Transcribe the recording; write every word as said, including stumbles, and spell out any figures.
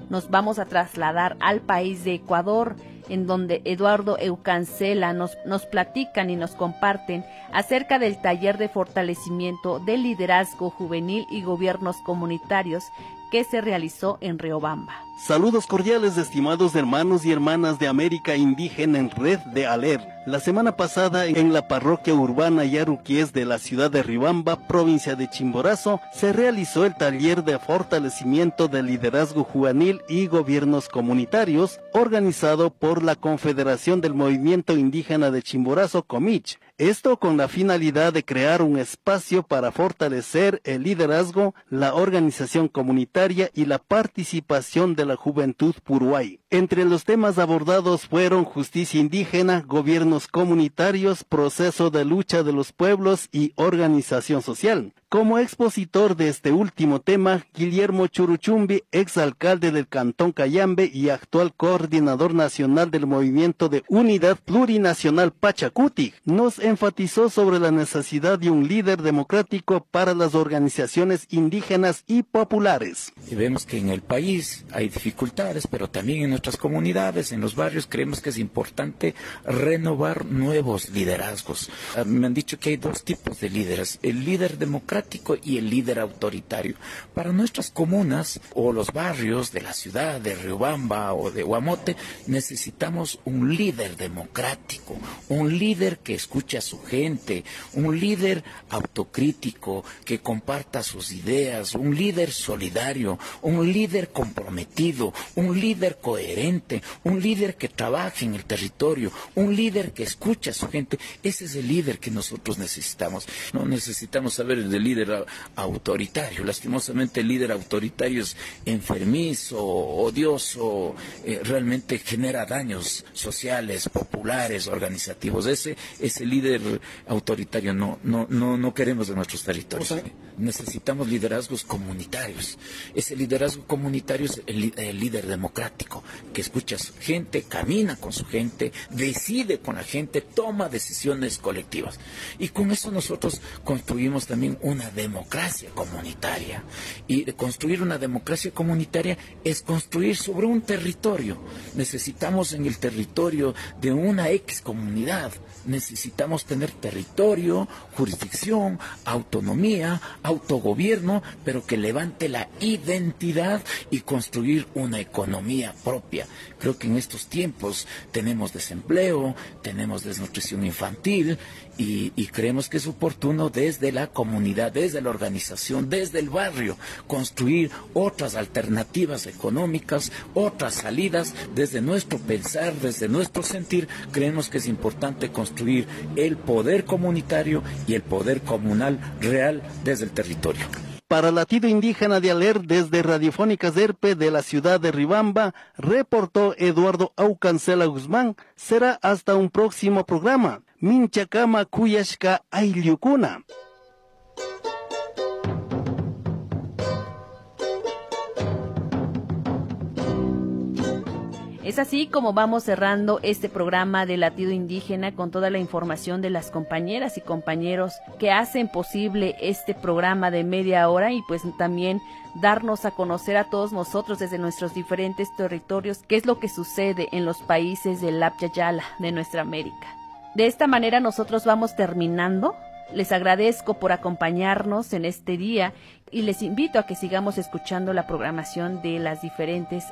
nos vamos a trasladar al país de Ecuador, en donde Eduardo Eucancela nos, nos platican y nos comparten acerca del taller de fortalecimiento del liderazgo juvenil y gobiernos comunitarios que se realizó en Riobamba. Saludos cordiales, estimados hermanos y hermanas de América Indígena en Red de ALER. La semana pasada, en la parroquia urbana Yaruquiés de la ciudad de Riobamba, provincia de Chimborazo, se realizó el taller de fortalecimiento del liderazgo juvenil y gobiernos comunitarios, organizado por la Confederación del Movimiento Indígena de Chimborazo, COMICH. Esto con la finalidad de crear un espacio para fortalecer el liderazgo, la organización comunitaria y la participación de la juventud puruay. Entre los temas abordados fueron justicia indígena, gobiernos comunitarios, proceso de lucha de los pueblos y organización social. Como expositor de este último tema, Guillermo Churuchumbi, exalcalde del Cantón Cayambe y actual coordinador nacional del Movimiento de Unidad Plurinacional Pachacuti, nos enfatizó sobre la necesidad de un líder democrático para las organizaciones indígenas y populares. Y vemos que en el país hay dificultades, pero también en nuestras comunidades, en los barrios, creemos que es importante renovar nuevos liderazgos. Me han dicho que hay dos tipos de líderes, el líder democrático y el líder autoritario. Para nuestras comunas o los barrios de la ciudad de Riobamba o de Guamote, necesitamos un líder democrático, un líder que escuche a su gente, un líder autocrítico que comparta sus ideas, un líder solidario, un líder comprometido, un líder coherente, un líder que trabaje en el territorio, un líder que escuche a su gente. Ese es el líder que nosotros necesitamos. No necesitamos saber del líder autoritario. Lastimosamente el líder autoritario es enfermizo, odioso, eh, realmente genera daños sociales, populares, organizativos. Ese, ese líder autoritario no, no, no, no queremos en nuestros territorios. O sea, necesitamos liderazgos comunitarios. Ese liderazgo comunitario es el, el líder democrático, que escucha a su gente, camina con su gente, decide con la gente, toma decisiones colectivas. Y con eso nosotros construimos también una democracia comunitaria. Y construir una democracia comunitaria es construir sobre un territorio. Necesitamos en el territorio de una ex comunidad, necesitamos tener territorio, jurisdicción, autonomía, autogobierno, pero que levante la identidad y construir una economía propia. Creo que en estos tiempos tenemos desempleo, tenemos desnutrición infantil y, y creemos que es oportuno desde la comunidad, desde la organización, desde el barrio, construir otras alternativas económicas, otras salidas desde nuestro pensar, desde nuestro sentir. Creemos que es importante construir el poder comunitario y el poder comunal real desde el territorio. Para Latido Indígena de ALER, desde Radiofónicas ERPE de la ciudad de Riobamba, reportó Eduardo Aucancela Guzmán. Será hasta un próximo programa. Minchacama Cuyashka Ayliukuna. Es así como vamos cerrando este programa de Latido Indígena con toda la información de las compañeras y compañeros que hacen posible este programa de media hora y pues también darnos a conocer a todos nosotros desde nuestros diferentes territorios qué es lo que sucede en los países del Lapcha Yala de nuestra América. De esta manera nosotros vamos terminando. Les agradezco por acompañarnos en este día y les invito a que sigamos escuchando la programación de las diferentes